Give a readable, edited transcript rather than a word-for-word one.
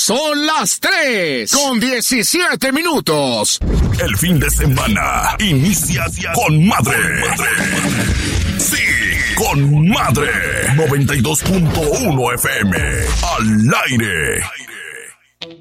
Son las 3:17. El fin de semana inicia con madre. Sí, con madre. 92.1 FM. Al aire.